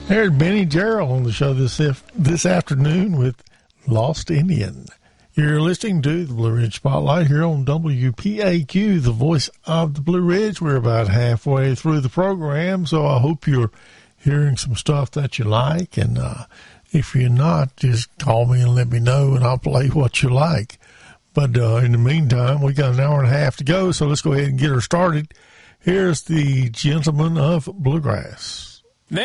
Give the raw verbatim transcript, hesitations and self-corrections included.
There's Benny Gerald on the show this this afternoon with Lost Indian. You're listening to the Blue Ridge Spotlight here on W P A Q, the voice of the Blue Ridge. We're about halfway through the program, so I hope you're hearing some stuff that you like. And uh, if you're not, just call me and let me know, and I'll play what you like. But uh, in the meantime, we got an hour and a half to go, so let's go ahead and get her started. Here's the Gentleman of Bluegrass.